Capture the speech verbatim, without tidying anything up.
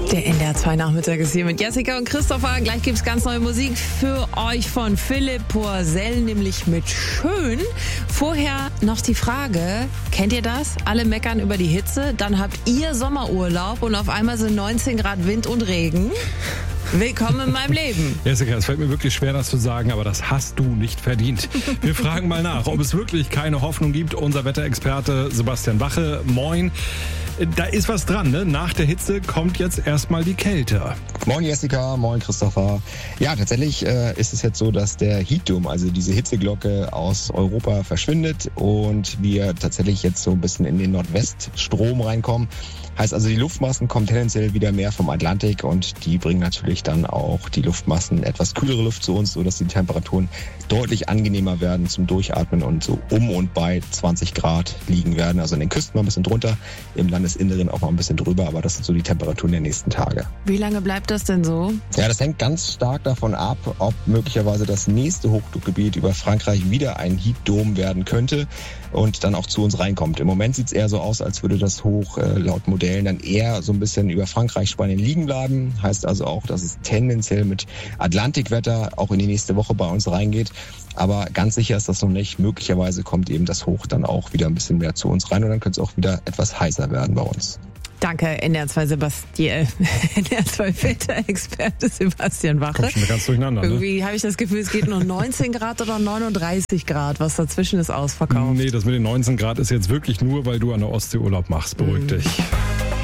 Der N D R zwei Nachmittag ist hier mit Jessica und Christopher. Gleich gibt's ganz neue Musik für euch von Philipp Poisel, nämlich mit Schön. Vorher noch die Frage, kennt ihr das? Alle meckern über die Hitze, dann habt ihr Sommerurlaub und auf einmal sind neunzehn Grad Wind und Regen. Willkommen in meinem Leben. Jessica, es fällt mir wirklich schwer, das zu sagen, aber das hast du nicht verdient. Wir fragen mal nach, ob es wirklich keine Hoffnung gibt. Unser Wetterexperte Sebastian Wache, moin. Da ist was dran, ne? Nach der Hitze kommt jetzt erstmal die Kälte. Moin Jessica, moin Christopher. Ja, tatsächlich äh, ist es jetzt so, dass der Heatdome, also diese Hitzeglocke aus Europa verschwindet und wir tatsächlich jetzt so ein bisschen in den Nordweststrom reinkommen. Heißt also, die Luftmassen kommen tendenziell wieder mehr vom Atlantik und die bringen natürlich dann auch die Luftmassen etwas kühlere Luft zu uns, sodass die Temperaturen deutlich angenehmer werden zum Durchatmen und so um und bei zwanzig Grad liegen werden. Also in den Küsten mal ein bisschen drunter, im Landesinneren auch mal ein bisschen drüber, aber das sind so die Temperaturen der nächsten Tage. Wie lange bleibt das denn so? Ja, das hängt ganz stark davon ab, ob möglicherweise das nächste Hochdruckgebiet über Frankreich wieder ein Heatdome werden könnte und dann auch zu uns reinkommt. Im Moment sieht es eher so aus, als würde das Hoch äh, laut Modellen dann eher so ein bisschen über Frankreich, Spanien liegen bleiben. Heißt also auch, dass es tendenziell mit Atlantikwetter auch in die nächste Woche bei uns reingeht. Aber ganz sicher ist das noch nicht. Möglicherweise kommt eben das Hoch dann auch wieder ein bisschen mehr zu uns rein und dann könnte es auch wieder etwas heißer werden bei uns. Danke, N D R zwei Sebastian, N D R zwei Wetterexperte Sebastian Wache. Kommt schon ganz durcheinander, ne? Irgendwie habe ich das Gefühl, es geht nur neunzehn Grad oder neununddreißig Grad. Was dazwischen ist ausverkauft. Nee, das mit den neunzehn Grad ist jetzt wirklich nur, weil du an der Ostsee Urlaub machst. Beruhig mhm. dich.